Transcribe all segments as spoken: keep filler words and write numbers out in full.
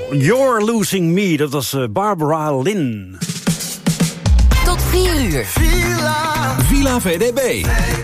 You're Losing Me, dat was Barbara Lynn. Tot vier uur. Villa, Villa V D B.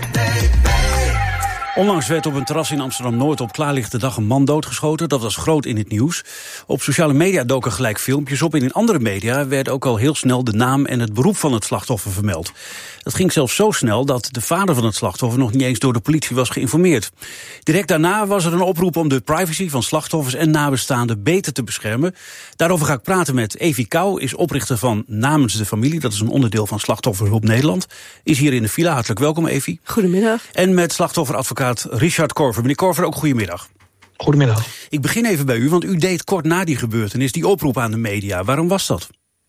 Onlangs werd op een terras in Amsterdam-Noord op klaarlichte dag een man doodgeschoten. Dat was groot in het nieuws. Op sociale media doken gelijk filmpjes op. En in andere media werd ook al heel snel de naam en het beroep van het slachtoffer vermeld. Dat ging zelfs zo snel dat de vader van het slachtoffer nog niet eens door de politie was geïnformeerd. Direct daarna was er een oproep om de privacy van slachtoffers en nabestaanden beter te beschermen. Daarover ga ik praten met Evi Kou, is oprichter van Namens de Familie. Dat is een onderdeel van Slachtofferhulp Nederland. Is hier in de villa. Hartelijk welkom, Evi. Goedemiddag. En met slachtofferadvocaat Richard Korver. Meneer Korver, ook goedemiddag. Goedemiddag. Ik begin even bij u, want u deed kort na die gebeurtenis die oproep aan de media. Waarom was dat?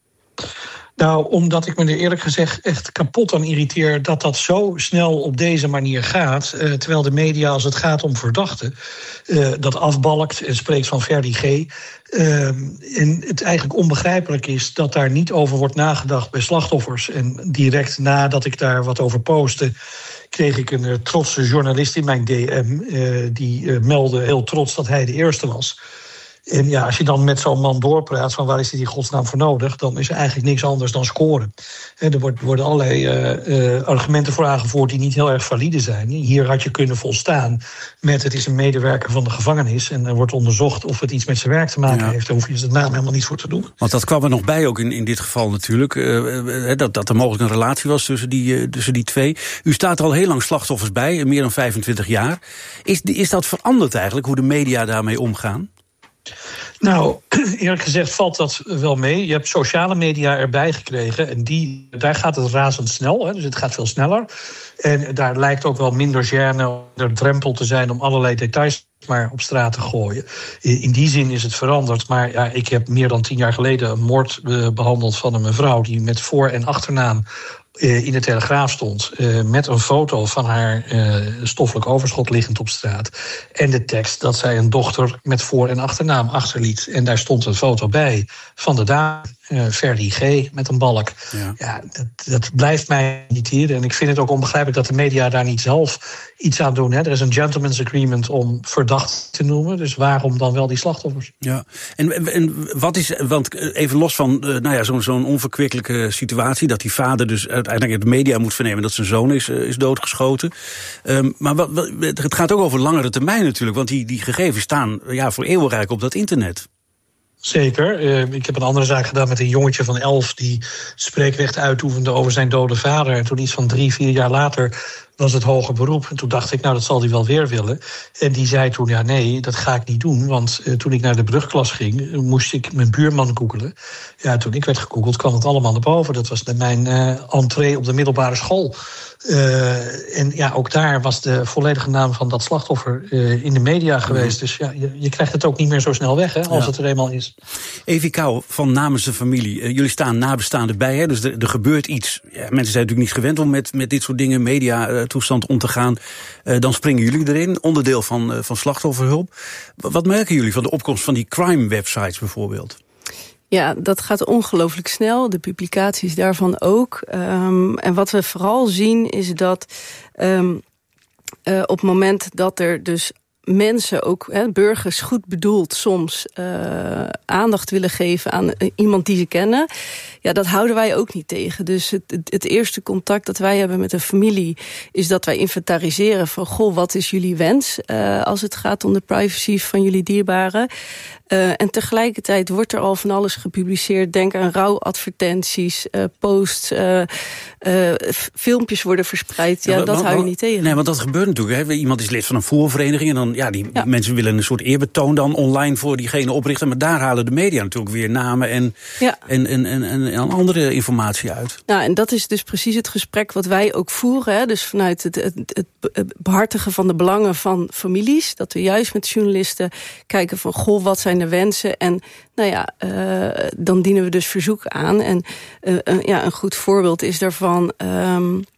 Nou, omdat ik me er eerlijk gezegd echt kapot aan irriteer dat dat zo snel op deze manier gaat. Uh, terwijl de media, als het gaat om verdachten, uh, dat afbalkt en spreekt van Ferdi G. Uh, en het eigenlijk onbegrijpelijk is dat daar niet over wordt nagedacht bij slachtoffers. En direct nadat ik daar wat over postte, kreeg ik een uh, trotse journalist in mijn D M. Uh, die uh, meldde heel trots dat hij de eerste was. En ja, als je dan met zo'n man doorpraat van waar is hij die godsnaam voor nodig, dan is er eigenlijk niks anders dan scoren. En er worden allerlei uh, uh, argumenten voor aangevoerd die niet heel erg valide zijn. Hier had je kunnen volstaan met het is een medewerker van de gevangenis en er wordt onderzocht of het iets met zijn werk te maken ja. heeft. Daar hoef je de naam helemaal niet voor te doen. Want dat kwam er nog bij ook in, in dit geval natuurlijk. Uh, dat, dat er mogelijk een relatie was tussen die, uh, tussen die twee. U staat er al heel lang slachtoffers bij, meer dan vijfentwintig jaar. Is, is dat veranderd eigenlijk, hoe de media daarmee omgaan? Nou, eerlijk gezegd valt dat wel mee. Je hebt sociale media erbij gekregen en die, daar gaat het razendsnel. Hè, dus het gaat veel sneller. En daar lijkt ook wel minder gêne, minder drempel te zijn om allerlei details maar op straat te gooien. In die zin is het veranderd. Maar ja, ik heb meer dan tien jaar geleden een moord uh, behandeld van een mevrouw die met voor- en achternaam in de Telegraaf stond, uh, met een foto van haar uh, stoffelijk overschot liggend op straat. En de tekst dat zij een dochter met voor- en achternaam achterliet. En daar stond een foto bij van de dame, uh, Ferdi G, met een balk. Ja, ja dat, dat blijft mij irriteren. En ik vind het ook onbegrijpelijk dat de media daar niet zelf iets aan doen. Hè. Er is een gentleman's agreement om verdacht te noemen. Dus waarom dan wel die slachtoffers? Ja, en, en wat is, want even los van uh, nou ja, zo'n zo'n onverkwikkelijke situatie, dat die vader dus uiteindelijk de media moet vernemen dat zijn zoon is, uh, is doodgeschoten. Um, maar wat, wat, het gaat ook over langere termijn natuurlijk, want die, die gegevens staan ja, voor eeuwenrijk op dat internet. Zeker. Uh, ik heb een andere zaak gedaan met een jongetje van elf die spreekrecht uitoefende over zijn dode vader. En toen iets van drie, vier jaar later was het hoger beroep. En toen dacht ik, nou, dat zal hij wel weer willen. En die zei toen, ja, nee, dat ga ik niet doen. Want uh, toen ik naar de brugklas ging, moest ik mijn buurman googelen. Ja, toen ik werd gegoogeld, kwam het allemaal naar boven. Dat was mijn uh, entree op de middelbare school. Uh, en ja, ook daar was de volledige naam van dat slachtoffer uh, in de media geweest. Dus ja, je, je krijgt het ook niet meer zo snel weg, hè, als ja. het er eenmaal is. Evi Kou van Namens de Familie. Uh, jullie staan nabestaanden bij, hè, dus er, er gebeurt iets. Ja, mensen zijn natuurlijk niet gewend om met, met dit soort dingen, media uh, toestand om te gaan. Uh, dan springen jullie erin, onderdeel van, uh, van slachtofferhulp. Wat merken jullie van de opkomst van die crime-websites bijvoorbeeld? Ja, dat gaat ongelooflijk snel. De publicaties daarvan ook. Um, en wat we vooral zien is dat um, uh, op het moment dat er dus mensen, ook hè, burgers goed bedoeld soms uh, aandacht willen geven aan uh, iemand die ze kennen, ja, dat houden wij ook niet tegen. Dus het, het, het eerste contact dat wij hebben met een familie is dat wij inventariseren van, goh, wat is jullie wens uh, als het gaat om de privacy van jullie dierbaren. Uh, en tegelijkertijd wordt er al van alles gepubliceerd. Denk aan rouwadvertenties, uh, posts, uh, uh, filmpjes worden verspreid. Ja, ja dat hou je niet tegen. Nee, want dat gebeurt natuurlijk. Hè. Iemand is lid van een voervereniging en dan, ja, die ja. mensen willen een soort eerbetoon dan online voor diegene oprichten. Maar daar halen de media natuurlijk weer namen en, ja. en, en, en, en, en andere informatie uit. Nou, en dat is dus precies het gesprek wat wij ook voeren. Hè. Dus vanuit het, het, het, het behartigen van de belangen van families. Dat we juist met journalisten kijken van, goh, wat zijn de wensen? En nou ja, uh, dan dienen we dus verzoek aan. En uh, uh, ja, een goed voorbeeld is daarvan, Um,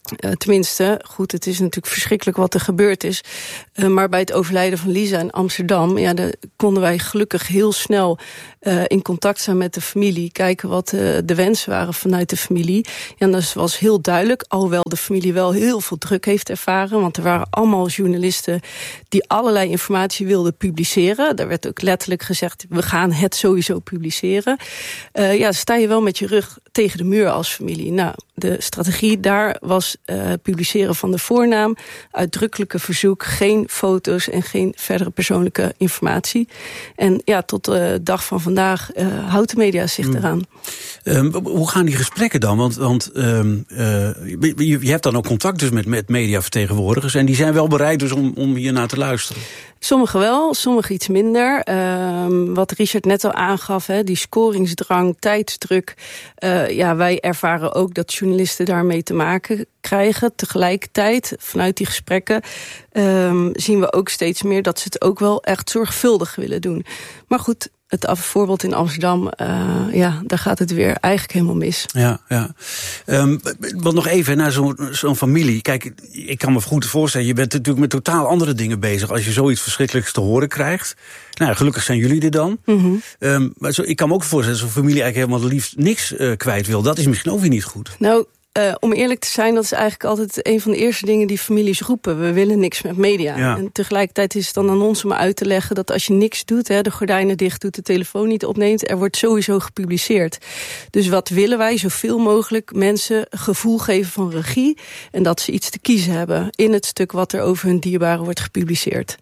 Uh, tenminste, goed, het is natuurlijk verschrikkelijk wat er gebeurd is. Uh, maar bij het overlijden van Lisa in Amsterdam... Ja, de, konden wij gelukkig heel snel uh, in contact zijn met de familie. Kijken wat uh, de wensen waren vanuit de familie. Ja, en dat was heel duidelijk. Alhoewel de familie wel heel veel druk heeft ervaren. Want er waren allemaal journalisten die allerlei informatie wilden publiceren. Daar werd ook letterlijk gezegd, we gaan het sowieso publiceren. Uh, ja, sta je wel met je rug tegen de muur als familie. Nou, de strategie daar was uh, publiceren van de voornaam, uitdrukkelijke verzoek, geen foto's en geen verdere persoonlijke informatie. En ja, tot de dag van vandaag uh, houdt de media zich hmm. eraan. Um, hoe gaan die gesprekken dan? Want, want um, uh, je, je hebt dan ook contact dus met, met mediavertegenwoordigers en die zijn wel bereid dus om, om hier naar te luisteren. Sommigen wel, sommigen iets minder. Uh, wat Richard net al aangaf, hè, die scoringsdrang, tijdsdruk. Uh, ja, wij ervaren ook dat journalisten daarmee te maken krijgen. Tegelijkertijd, vanuit die gesprekken, uh, zien we ook steeds meer dat ze het ook wel echt zorgvuldig willen doen. Maar goed, het voorbeeld in Amsterdam, uh, ja, daar gaat het weer eigenlijk helemaal mis. Ja, ja. Um, wat nog even naar zo'n zo'n familie. Kijk, ik kan me goed voorstellen, je bent natuurlijk met totaal andere dingen bezig als je zoiets verschrikkelijks te horen krijgt. Nou, gelukkig zijn jullie er dan. Mm-hmm. Um, maar zo, ik kan me ook voorstellen dat zo'n familie eigenlijk helemaal liefst niks uh, kwijt wil. Dat is misschien ook weer niet goed. Nou, Uh, om eerlijk te zijn, dat is eigenlijk altijd een van de eerste dingen die families roepen. We willen niks met media. Ja. En tegelijkertijd is het dan aan ons om uit te leggen dat als je niks doet, hè, de gordijnen dicht doet, de telefoon niet opneemt, er wordt sowieso gepubliceerd. Dus wat willen wij? Zoveel mogelijk mensen gevoel geven van regie en dat ze iets te kiezen hebben in het stuk wat er over hun dierbaren wordt gepubliceerd.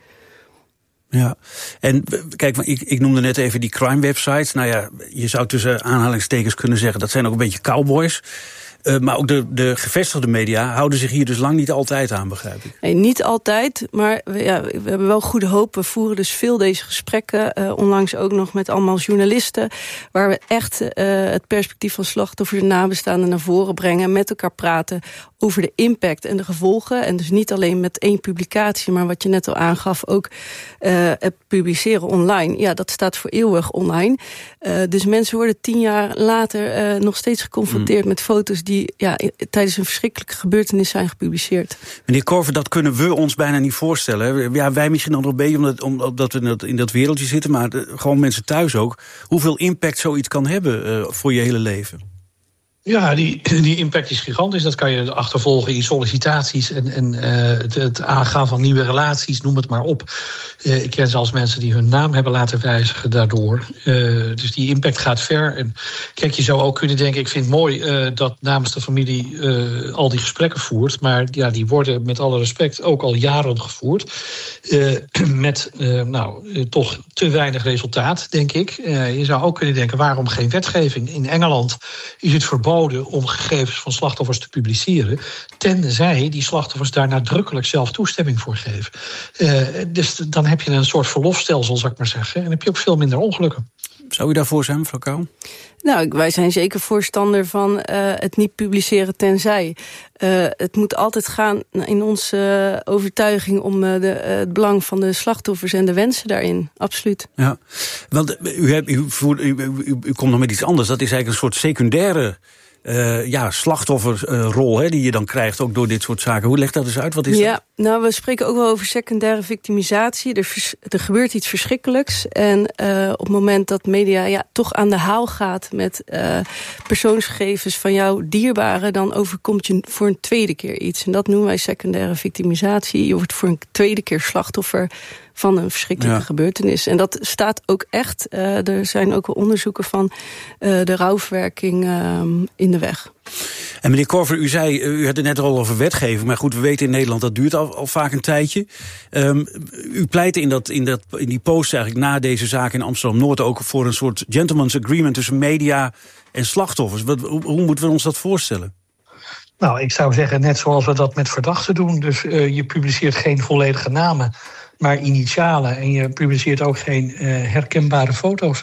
Ja, en kijk, ik, ik noemde net even die crime websites. Nou ja, je zou tussen aanhalingstekens kunnen zeggen, dat zijn ook een beetje cowboys. Uh, maar ook de, de gevestigde media houden zich hier dus lang niet altijd aan, begrijp ik. Nee, niet altijd, maar we, ja, we hebben wel goede hoop. We voeren dus veel deze gesprekken, uh, onlangs ook nog met allemaal journalisten, waar we echt uh, het perspectief van slachtoffers en nabestaanden naar voren brengen, met elkaar praten over de impact en de gevolgen. En dus niet alleen met één publicatie, maar wat je net al aangaf, ook uh, het publiceren online. Ja, dat staat voor eeuwig online. Uh, dus mensen worden tien jaar later uh, nog steeds geconfronteerd mm. met foto's die ja, tijdens een verschrikkelijke gebeurtenis zijn gepubliceerd. Meneer Korver, dat kunnen we ons bijna niet voorstellen. Ja, wij misschien nog een beetje omdat, omdat we in dat, in dat wereldje zitten, maar de, gewoon mensen thuis ook. Hoeveel impact zoiets kan hebben uh, voor je hele leven? Ja, die, die impact is gigantisch. Dat kan je achtervolgen in sollicitaties en, en uh, het, het aangaan van nieuwe relaties, noem het maar op. Uh, ik ken zelfs mensen die hun naam hebben laten wijzigen daardoor. Uh, dus die impact gaat ver. En kijk, je zou ook kunnen denken, ik vind het mooi uh, dat namens de familie uh, al die gesprekken voert. Maar ja, die worden met alle respect ook al jaren gevoerd. Uh, met uh, nou, uh, toch te weinig resultaat, denk ik. Uh, je zou ook kunnen denken, waarom geen wetgeving? In Engeland is het verboden om gegevens van slachtoffers te publiceren, tenzij die slachtoffers daar nadrukkelijk zelf toestemming voor geven. Uh, dus dan heb je een soort verlofstelsel, zou ik maar zeggen. En dan heb je ook veel minder ongelukken. Zou u daarvoor zijn, mevrouw Kauw? Nou, wij zijn zeker voorstander van uh, het niet publiceren tenzij. Uh, het moet altijd gaan in onze uh, overtuiging om uh, de, uh, het belang van de slachtoffers en de wensen daarin. Absoluut. Ja, want u, hebt, u, u, u, u komt nog met iets anders. Dat is eigenlijk een soort secundaire Uh, ja, slachtofferrol uh, die je dan krijgt, ook door dit soort zaken. Hoe legt dat eens uit? Wat is ja, dat? Nou, we spreken ook wel over secundaire victimisatie. Er, vers, er gebeurt iets verschrikkelijks. En uh, op het moment dat media ja, toch aan de haal gaat met uh, persoonsgegevens van jouw dierbaren, dan overkomt je voor een tweede keer iets. En dat noemen wij secundaire victimisatie. Je wordt voor een tweede keer slachtoffer van een verschrikkelijke ja. gebeurtenis. En dat staat ook echt, uh, er zijn ook wel onderzoeken van uh, de rouwverwerking uh, in de weg. En meneer Korver, u zei, u had het net al over wetgeving, maar goed, we weten in Nederland dat duurt al, al vaak een tijdje. Um, u pleitte in, dat, in, dat, in die post eigenlijk na deze zaak in Amsterdam-Noord ook voor een soort gentleman's agreement tussen media en slachtoffers. Wat, hoe, hoe moeten we ons dat voorstellen? Nou, ik zou zeggen, net zoals we dat met verdachten doen. Dus uh, je publiceert geen volledige namen, maar initialen. En je publiceert ook geen uh, herkenbare foto's.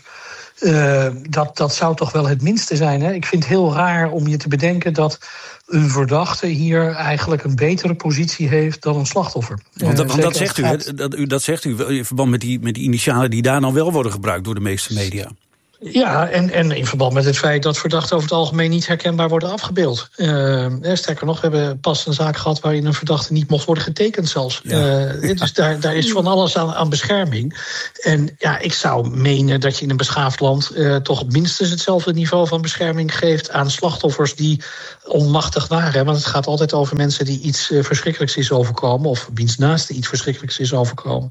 Uh, dat, dat zou toch wel het minste zijn. Hè? Ik vind het heel raar om je te bedenken dat een verdachte hier eigenlijk een betere positie heeft dan een slachtoffer. Want, uh, want dat, zegt u, gaat... dat, u, dat zegt u in verband met die, met die initialen die daar dan wel worden gebruikt door de meeste media. Ja, en, en in verband met het feit dat verdachten over het algemeen niet herkenbaar worden afgebeeld. Uh, sterker nog, we hebben pas een zaak gehad waarin een verdachte niet mocht worden getekend zelfs. Ja. Uh, dus daar, daar is van alles aan, aan bescherming. En ja, ik zou menen dat je in een beschaafd land uh, toch minstens hetzelfde niveau van bescherming geeft aan slachtoffers die onmachtig waren. Want het gaat altijd over mensen die iets uh, verschrikkelijks is overkomen, of wiens naaste iets verschrikkelijks is overkomen.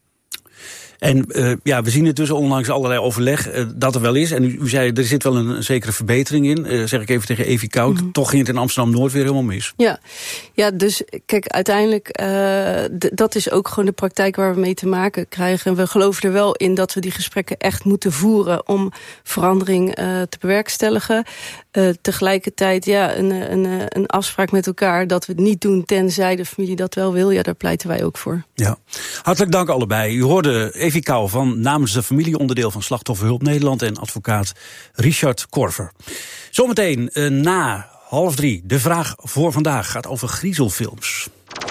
En uh, ja, we zien het dus ondanks allerlei overleg uh, dat er wel is. En u, u zei, er zit wel een, een zekere verbetering in. Uh, zeg ik even tegen Evie Koud. Mm-hmm. Toch ging het in Amsterdam-Noord weer helemaal mis. Ja, ja dus kijk, uiteindelijk, uh, d- dat is ook gewoon de praktijk waar we mee te maken krijgen. En we geloven er wel in dat we die gesprekken echt moeten voeren om verandering uh, te bewerkstelligen. Uh, tegelijkertijd, ja, een, een, een afspraak met elkaar dat we het niet doen tenzij de familie dat wel wil. Ja, daar pleiten wij ook voor. Ja. Hartelijk dank allebei. U hoorde Evie Kou van namens de familieonderdeel van Slachtofferhulp Nederland en advocaat Richard Korver. Zometeen uh, na half drie. De vraag voor vandaag gaat over griezelfilms.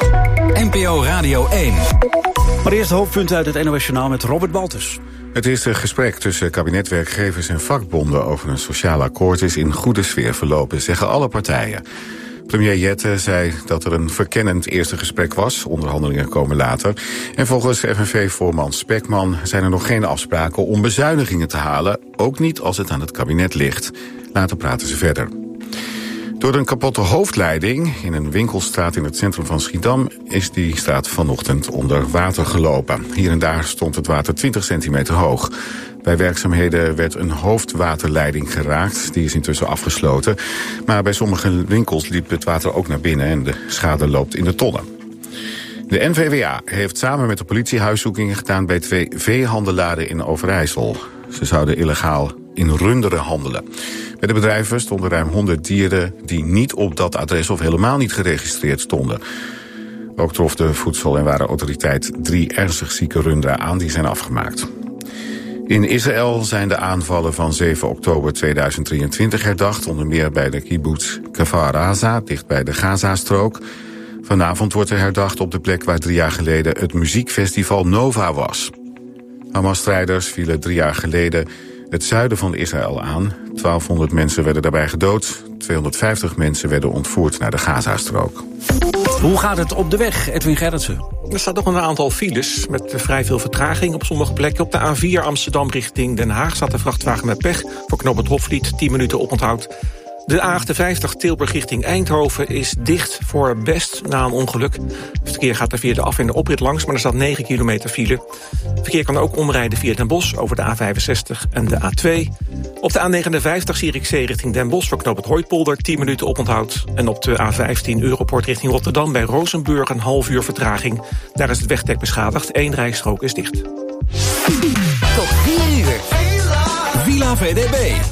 N P O Radio één. Maar eerst de hoofdpunten uit het N O S-journaal met Robert Baltus. Het eerste gesprek tussen kabinetwerkgevers en vakbonden over een sociaal akkoord is in goede sfeer verlopen, zeggen alle partijen. Premier Jette zei dat er een verkennend eerste gesprek was. Onderhandelingen komen later. En volgens F N V-voorman Spekman zijn er nog geen afspraken om bezuinigingen te halen. Ook niet als het aan het kabinet ligt. Later praten ze verder. Door een kapotte hoofdleiding in een winkelstraat in het centrum van Schiedam is die straat vanochtend onder water gelopen. Hier en daar stond het water twintig centimeter hoog. Bij werkzaamheden werd een hoofdwaterleiding geraakt. Die is intussen afgesloten. Maar bij sommige winkels liep het water ook naar binnen en de schade loopt in de tonnen. De N V W A heeft samen met de politie huiszoekingen gedaan bij twee veehandelaren in Overijssel. Ze zouden illegaal in runderen handelen. Bij de bedrijven stonden ruim honderd dieren die niet op dat adres of helemaal niet geregistreerd stonden. Ook trof de Voedsel- en Warenautoriteit drie ernstig zieke runderen aan, die zijn afgemaakt. In Israël zijn de aanvallen van zeven oktober tweeduizend drieëntwintig herdacht, onder meer bij de kibbutz Kfar Aza, dicht bij de Gazastrook. Vanavond wordt er herdacht op de plek waar drie jaar geleden het muziekfestival Nova was. Hamas-strijders vielen drie jaar geleden het zuiden van Israël aan. twaalfhonderd mensen werden daarbij gedood. tweehonderdvijftig mensen werden ontvoerd naar de Gazastrook. Hoe gaat het op de weg, Edwin Gerritsen? Er staat nog een aantal files met vrij veel vertraging op sommige plekken. Op de A vier Amsterdam richting Den Haag staat de vrachtwagen met pech. Voor knooppunt Hofvliet tien minuten oponthoud. De A achtenvijftig Tilburg richting Eindhoven is dicht voor Best na een ongeluk. Het verkeer gaat er via de af- en de oprit langs, maar er staat negen kilometer file. Het verkeer kan ook omrijden via Den Bosch over de A vijfenzestig en de A twee. Op de A negenenvijftig Zierikzee richting Den Bosch voor knooppunt Hooipolder tien minuten oponthoud. En op de A vijftien Europort richting Rotterdam bij Rozenburg een half uur vertraging. Daar is het wegdek beschadigd, één rijstrook is dicht. Tot vier uur. Villa V D B.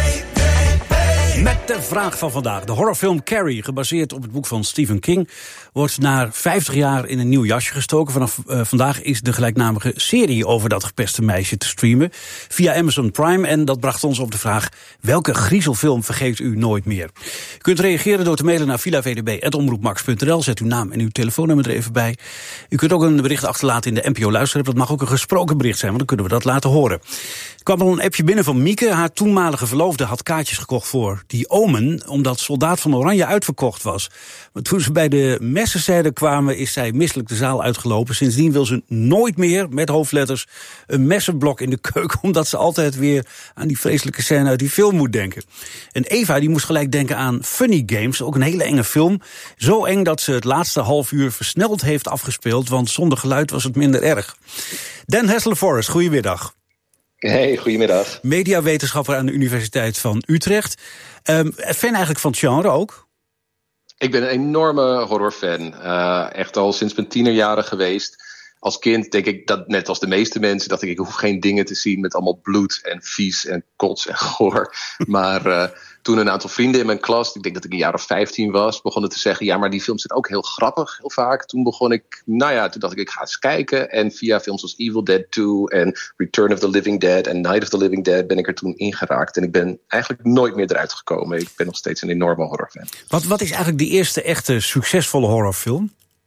Met de vraag van vandaag. De horrorfilm Carrie, gebaseerd op het boek van Stephen King, wordt na vijftig jaar in een nieuw jasje gestoken. Vanaf uh, vandaag is de gelijknamige serie over dat gepeste meisje te streamen via Amazon Prime. En dat bracht ons op de vraag: welke griezelfilm vergeet u nooit meer? U kunt reageren door te mailen naar villa v d b apenstaartje omroepmax punt n l. Zet uw naam en uw telefoonnummer er even bij. U kunt ook een bericht achterlaten in de N P O Luisterapp. Dat mag ook een gesproken bericht zijn, want dan kunnen we dat laten horen. Er kwam al een appje binnen van Mieke. Haar toenmalige verloofde had kaartjes gekocht voor The Omen, omdat Soldaat van Oranje uitverkocht was. Maar toen ze bij de messenzijde kwamen, is zij misselijk de zaal uitgelopen. Sindsdien wil ze nooit meer, met hoofdletters, een messenblok in de keuken, omdat ze altijd weer aan die vreselijke scène uit die film moet denken. En Eva die moest gelijk denken aan Funny Games, ook een hele enge film. Zo eng dat ze het laatste half uur versneld heeft afgespeeld, want zonder geluid was het minder erg. Dan Hessler-Forrest, goedemiddag. Hey, goedemiddag. Mediawetenschapper aan de Universiteit van Utrecht. Um, fan eigenlijk van het genre ook? Ik ben een enorme horrorfan. Uh, echt al sinds mijn tienerjaren geweest. Als kind denk ik dat, net als de meeste mensen, dacht ik, ik hoef geen dingen te zien met allemaal bloed en vies en kots en goor. Maar uh, toen een aantal vrienden in mijn klas, ik denk dat ik een jaar of vijftien was, begonnen te zeggen, ja, maar die films zijn ook heel grappig, heel vaak. Toen begon ik, nou ja, toen dacht ik, ik ga eens kijken. En via films als Evil Dead twee en Return of the Living Dead en Night of the Living Dead ben ik er toen ingeraakt. En ik ben eigenlijk nooit meer eruit gekomen. Ik ben nog steeds een enorme horrorfan. Wat, wat is eigenlijk de eerste echte succesvolle horrorfilm?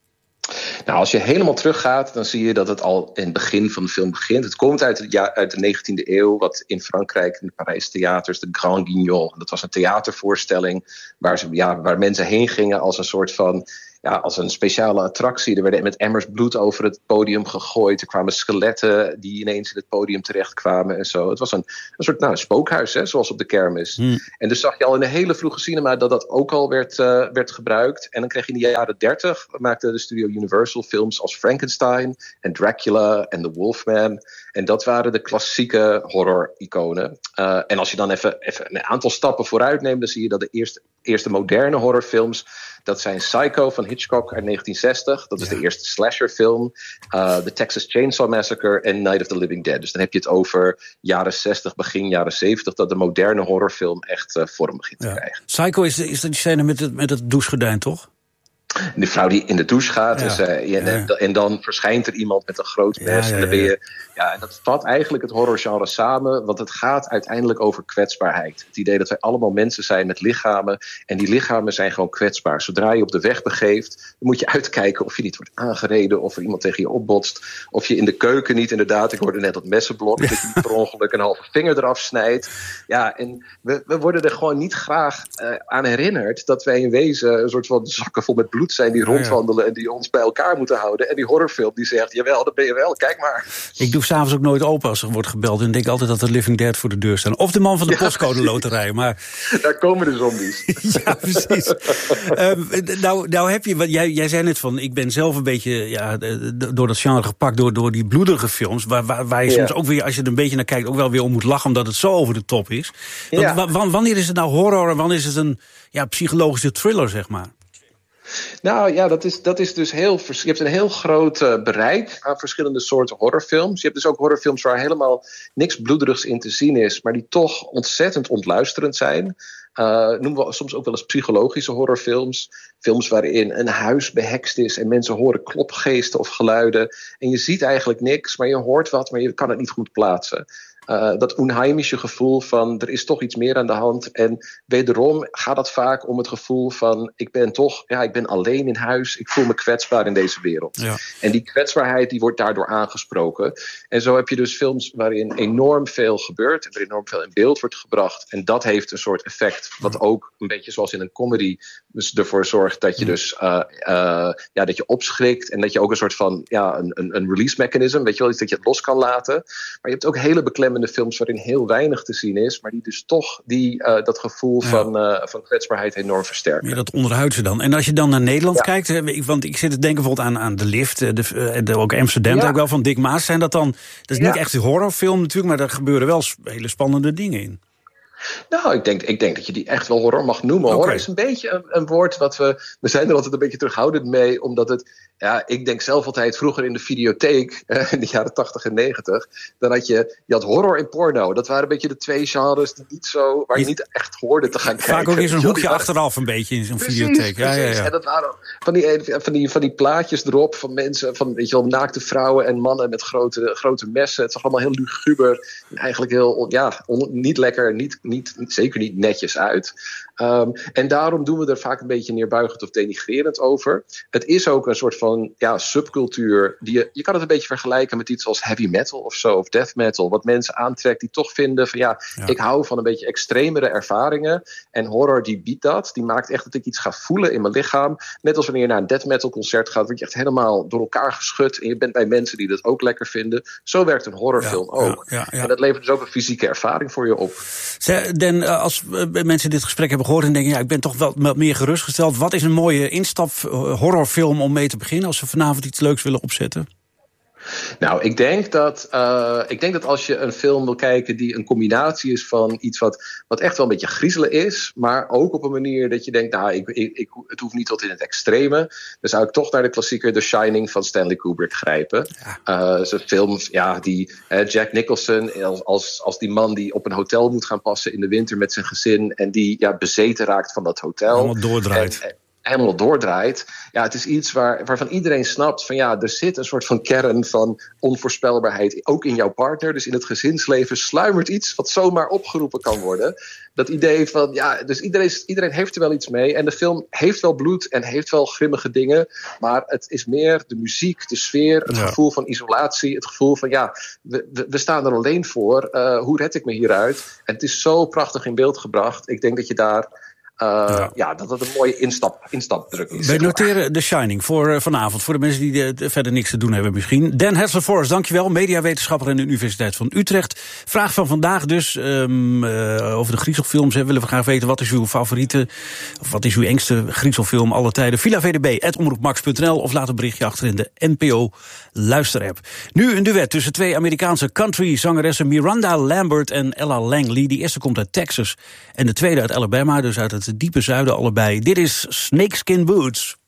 Nou, als je helemaal teruggaat, dan zie je dat het al in het begin van de film begint. Het komt uit, het ja, uit de negentiende eeuw, wat in Frankrijk, in de Parijse theaters, de Grand Guignol. Dat was een theatervoorstelling waar, ze, ja, waar mensen heen gingen als een soort van... Ja, als een speciale attractie. Er werden met emmers bloed over het podium gegooid. Er kwamen skeletten die ineens in het podium terechtkwamen en zo. Het was een, een soort nou, spookhuis, hè, zoals op de kermis. Hmm. En dus zag je al in de hele vroege cinema dat dat ook al werd, uh, werd gebruikt. En dan kreeg je in de jaren dertig, maakte de studio Universal films als Frankenstein en Dracula en The Wolfman. En dat waren de klassieke horror-iconen. Uh, en als je dan even, even een aantal stappen vooruit neemt, dan zie je dat de eerste, eerste moderne horrorfilms, dat zijn Psycho van Hitchcock uit negentien zestig. Dat is ja. de eerste slasherfilm. Uh, The Texas Chainsaw Massacre en Night of the Living Dead. Dus dan heb je het over jaren zestig, begin jaren zeventig... dat de moderne horrorfilm echt uh, vorm begint te ja. krijgen. Psycho is, is dat die scène met het, met het douchegordijn, toch? De vrouw die in de douche gaat. Ja. Dus, uh, ja, ja. En dan verschijnt er iemand met een groot mes. Ja, ja, ja, en, dan ben je, ja, en dat vat eigenlijk het horrorgenre samen. Want het gaat uiteindelijk over kwetsbaarheid. Het idee dat wij allemaal mensen zijn met lichamen. En die lichamen zijn gewoon kwetsbaar. Zodra je op de weg begeeft, dan moet je uitkijken of je niet wordt aangereden. Of er iemand tegen je opbotst. Of je in de keuken niet inderdaad, ik hoorde net dat messenblok. Ja. Dat je per ongeluk een halve vinger eraf snijdt. Ja, en we, we worden er gewoon niet graag uh, aan herinnerd. Dat wij in wezen een soort van zakken vol met bloed zijn die rondwandelen ja, ja. en die ons bij elkaar moeten houden. En die horrorfilm die zegt, jawel, dat ben je wel, kijk maar. Ik doe s'avonds ook nooit open als er wordt gebeld en denk altijd dat de Living Dead voor de deur staan. Of de man van de ja, postcode loterij. Maar... Daar komen de zombies. Ja, precies. um, nou, nou heb je, jij, jij zei net van, ik ben zelf een beetje ja, door dat genre gepakt, door, door die bloedige films, waar, waar, waar je ja. soms ook weer, als je er een beetje naar kijkt, ook wel weer om moet lachen, omdat het zo over de top is. Ja. Want, w- wanneer is het nou horror en wanneer is het een ja, psychologische thriller, zeg maar? Nou ja, dat is, dat is dus heel... Je hebt een heel groot uh, bereik aan verschillende soorten horrorfilms. Je hebt dus ook horrorfilms waar helemaal niks bloederigs in te zien is, maar die toch ontzettend ontluisterend zijn. Uh, noemen we soms ook wel eens psychologische horrorfilms. Films waarin een huis behekst is en mensen horen klopgeesten of geluiden. En je ziet eigenlijk niks, maar je hoort wat, maar je kan het niet goed plaatsen. Uh, dat onheimische gevoel van er is toch iets meer aan de hand. En wederom gaat het vaak om het gevoel van ik ben toch, ja, ik ben alleen in huis. Ik voel me kwetsbaar in deze wereld. Ja. En die kwetsbaarheid die wordt daardoor aangesproken. En zo heb je dus films waarin enorm veel gebeurt en waarin enorm veel in beeld wordt gebracht. En dat heeft een soort effect wat ook een beetje zoals in een comedy dus ervoor zorgt dat je dus uh, uh, ja, dat je opschrikt en dat je ook een soort van ja, een, een, een release mechanism, weet je wel, iets dat je het los kan laten. Maar je hebt ook hele beklemmende films waarin heel weinig te zien is, maar die dus toch die, uh, dat gevoel ja. van, uh, van kwetsbaarheid enorm versterken. Ja, dat onderhuidse dan. En als je dan naar Nederland ja. kijkt, want ik zit te denken bijvoorbeeld aan, aan De Lift, de, de, ook Amsterdam, ja. ook wel van Dick Maas, zijn dat dan, dat is ja. niet echt een horrorfilm natuurlijk, maar daar gebeuren wel hele spannende dingen in. Nou, ik denk, ik denk dat je die echt wel horror mag noemen. Okay. Horror is een beetje een, een woord wat we... We zijn er altijd een beetje terughoudend mee, omdat het... Ja, ik denk zelf altijd vroeger in de videotheek, eh, in de jaren tachtig en negentig, dan had je, je had horror en porno. Dat waren een beetje de twee genres die niet zo, waar je niet echt hoorde te gaan Vaak kijken. Vaak ook in zo'n hoekje waren... achteraf een beetje in zo'n precies, videotheek. Ja, ja, ja. En dat waren van die, van, die, van die plaatjes erop van mensen, van weet je wel, naakte vrouwen en mannen met grote, grote messen. Het zag allemaal heel luguber en eigenlijk heel, ja, on, niet lekker, niet, niet, zeker niet netjes uit. Um, en daarom doen we er vaak een beetje neerbuigend of denigrerend over. Het is ook een soort van ja, subcultuur. Die je, je kan het een beetje vergelijken met iets als heavy metal of zo, of death metal. Wat mensen aantrekt die toch vinden van ja, ja. ik hou van een beetje extremere ervaringen. En horror die biedt dat. Die maakt echt dat ik iets ga voelen in mijn lichaam. Net als wanneer je naar een death metal concert gaat, word je echt helemaal door elkaar geschud. En je bent bij mensen die dat ook lekker vinden. Zo werkt een horrorfilm ja, ook. Ja, ja, ja. En dat levert dus ook een fysieke ervaring voor je op. Den, als mensen dit gesprek hebben gehoord en denken, ja, ik ben toch wel meer gerustgesteld. Wat is een mooie instap horrorfilm om mee te beginnen als we vanavond iets leuks willen opzetten? Nou, ik denk dat, uh, ik denk dat als je een film wil kijken die een combinatie is van iets wat, wat echt wel een beetje griezelen is, maar ook op een manier dat je denkt, nou, ik, ik, ik, het hoeft niet tot in het extreme, dan zou ik toch naar de klassieker The Shining van Stanley Kubrick grijpen. Ja. Uh, Zo'n film, ja, die uh, Jack Nicholson als, als, als die man die op een hotel moet gaan passen in de winter met zijn gezin en die ja, bezeten raakt van dat hotel. Allemaal doordraait. En, helemaal doordraait. Ja, het is iets waar, waarvan iedereen snapt van ja, er zit een soort van kern van onvoorspelbaarheid ook in jouw partner. Dus in het gezinsleven sluimert iets wat zomaar opgeroepen kan worden. Dat idee van ja, dus iedereen, iedereen heeft er wel iets mee. En de film heeft wel bloed en heeft wel grimmige dingen. Maar het is meer de muziek, de sfeer, het ja. gevoel van isolatie. Het gevoel van ja, we, we, we staan er alleen voor. Uh, hoe red ik me hieruit? En het is zo prachtig in beeld gebracht. Ik denk dat je daar... Uh, ja. ja, dat dat een mooie instap, instapdruk is. Wij noteren The Shining voor uh, vanavond. Voor de mensen die uh, verder niks te doen hebben misschien. Dan Hessler-Forrest, dankjewel. Mediawetenschapper aan de Universiteit van Utrecht. Vraag van vandaag dus um, uh, over de griezelfilms. Hè. Willen we graag weten, wat is uw favoriete... of wat is uw engste griezelfilm alle tijden? Villa V D B, at omroepmax punt n l of laat een berichtje achter in de N P O luisterapp. Nu een duet tussen twee Amerikaanse country-zangeressen Miranda Lambert en Ella Langley. Die eerste komt uit Texas en de tweede uit Alabama, dus uit het diepe zuiden allebei. Dit is Snakeskin Boots.